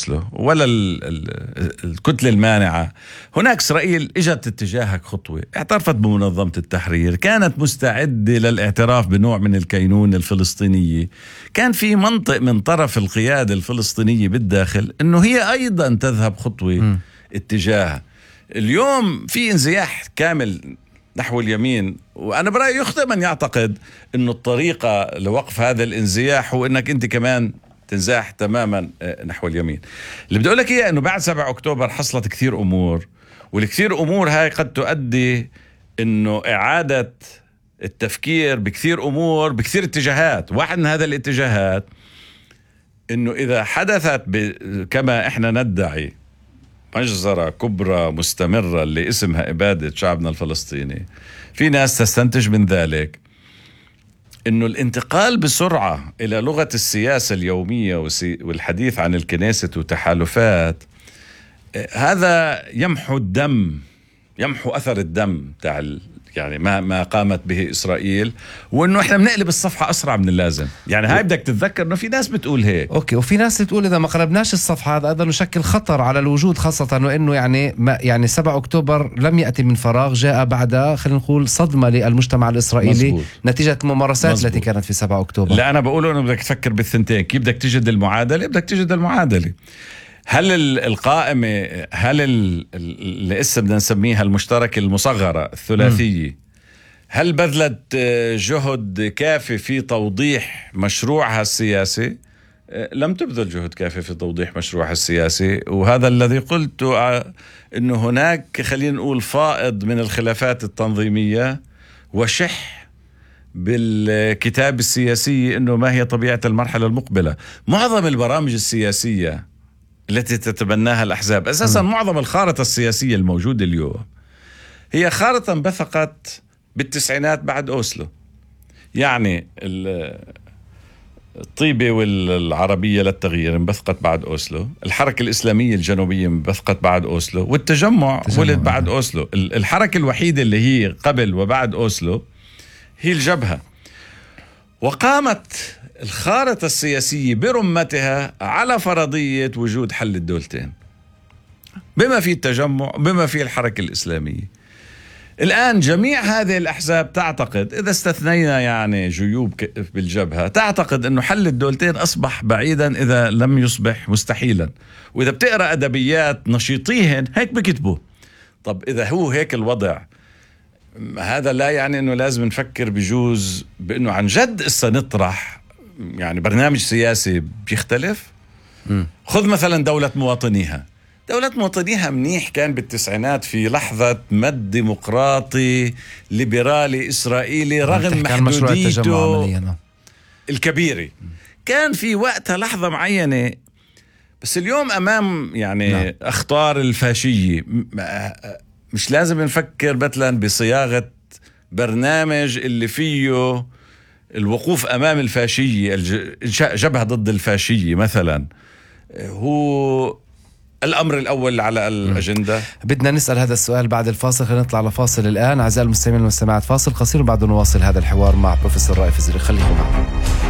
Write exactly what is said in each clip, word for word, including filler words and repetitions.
أوسلو ولا ال ال الكتلة المانعة. هناك إسرائيل إجت اتجاهك خطوة، اعترفت بمنظمة التحرير، كانت مستعدة للاعتراف بنوع من الكينونة الفلسطينية، كان في منطق من طرف القيادة الفلسطينية بالداخل أنه هي أيضا تذهب خطوة م. اتجاه. اليوم في انزياح كامل نحو اليمين، وأنا برأيي يخطئ من يعتقد أنه الطريقة لوقف هذا الانزياح هو أنك أنت كمان تنزاح تماما نحو اليمين. اللي بدي أقول لك إياه أنه بعد سبعة أكتوبر حصلت كثير أمور، والكثير أمور هاي قد تؤدي أنه إعادة التفكير بكثير أمور بكثير اتجاهات. واحد من هذا الاتجاهات أنه إذا حدثت كما إحنا ندعي مجزرة كبرى مستمرة اللي اسمها إبادة شعبنا الفلسطيني، في ناس تستنتج من ذلك إنه الانتقال بسرعة إلى لغة السياسة اليومية والحديث عن الكنيسة وتحالفات، هذا يمحو الدم، يمحو أثر الدم تاع يعني ما ما قامت به إسرائيل، وإنه إحنا بنقلب الصفحة أسرع من اللازم. يعني هاي بدك تتذكر إنه في ناس بتقول هيك، أوكي، وفي ناس بتقول إذا ما قلبناش الصفحة هذا أيضا يشكل خطر على الوجود، خاصة إنه يعني ما يعني سبعة أكتوبر لم يأتي من فراغ، جاء بعد خلينا نقول صدمة للمجتمع الإسرائيلي مزبوط. نتيجة الممارسات مزبوط. التي كانت في سبعة أكتوبر. لا أنا بقوله إنه بدك تفكر بالثنتين، كيف بدك تجد المعادلة، بدك تجد المعادلة. هل القائمة، هل اللي اسم بدنا نسميها المشتركة المصغرة الثلاثية م. هل بذلت جهد كافي في توضيح مشروعها السياسي؟ لم تبذل جهد كافي في توضيح مشروعها السياسي، وهذا الذي قلته إنه هناك خلينا نقول فائض من الخلافات التنظيمية وشح بالكتاب السياسي إنه ما هي طبيعة المرحلة المقبلة. معظم البرامج السياسية التي تتبناها الأحزاب أساسا م. معظم الخارطة السياسية الموجودة اليوم هي خارطة انبثقت بالتسعينات بعد أوسلو. يعني الطيبة والعربية للتغيير انبثقت بعد أوسلو، الحركة الإسلامية الجنوبية انبثقت بعد أوسلو، والتجمع ولد بعد أوسلو. الحركة الوحيدة اللي هي قبل وبعد أوسلو هي الجبهة. وقامت الخارطة السياسية برمتها على فرضية وجود حل الدولتين بما فيه التجمع بما فيه الحركة الإسلامية. الآن جميع هذه الأحزاب تعتقد، إذا استثنينا يعني جيوب بالجبهة، تعتقد أنه حل الدولتين أصبح بعيدا إذا لم يصبح مستحيلا. وإذا بتقرأ أدبيات نشيطيهن هيك بكتبوا. طب إذا هو هيك الوضع، هذا لا يعني أنه لازم نفكر بجوز بأنه عن جد إسا نطرح يعني برنامج سياسي بيختلف. م. خذ مثلا دولة مواطنيها. دولة مواطنيها منيح كان بالتسعينات في لحظة مد ديمقراطي ليبرالي إسرائيلي رغم محدوديته الكبيرة. كان في وقتها لحظة معينة، بس اليوم أمام يعني لا. أخطار الفاشية مش لازم نفكر مثلا بصياغة برنامج اللي فيه الوقوف أمام الفاشية، إنشاء جبهة ضد الفاشية مثلا هو الأمر الأول على الأجندة. بدنا نسأل هذا السؤال بعد الفاصل. خلينا نطلع لفاصل الآن أعزائي المستمعين والمستمعات، فاصل قصير وبعد نواصل هذا الحوار مع بروفيسور رائف الزريق. خليكم معنا.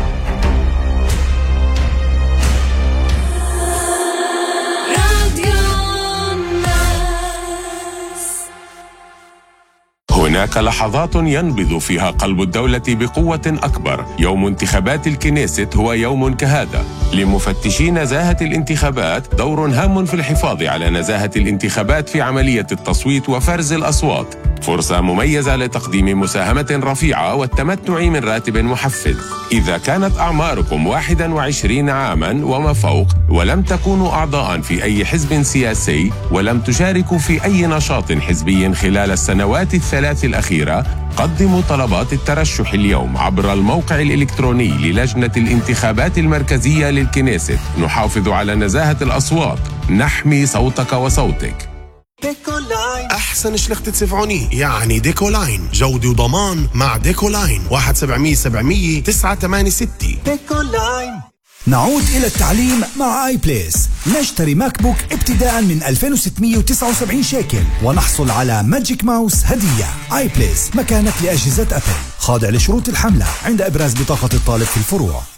هناك لحظات ينبض فيها قلب الدولة بقوة أكبر. يوم انتخابات الكنيست هو يوم كهذا. لمفتشي نزاهة الانتخابات دور هام في الحفاظ على نزاهة الانتخابات في عملية التصويت وفرز الأصوات. فرصة مميزة لتقديم مساهمة رفيعة والتمتع من راتب محفز. إذا كانت أعماركم واحد وعشرين عاما وما فوق ولم تكونوا أعضاء في أي حزب سياسي ولم تشاركوا في أي نشاط حزبي خلال السنوات الثلاث الأخيرة، قدموا طلبات الترشح اليوم عبر الموقع الإلكتروني للجنة الانتخابات المركزية للكنيست. نحافظ على نزاهة الأصوات، نحمي صوتك وصوتك. ديكولاين أحسن شلخت تسفعوني يعني ديكولاين، جودة وضمان مع ديكولاين. واحد سبعمية سبعمية تسعة ثمانية ستة. ديكولاين. نعود إلى التعليم مع آي بليس. نشتري ماك بوك ابتداء من ألفين وستمية وتسعة وسبعين شيكل ونحصل على ماجيك ماوس هدية. آي بليس مكانك لأجهزة أبل، خاضع لشروط الحملة عند إبراز بطاقة الطالب في الفروع.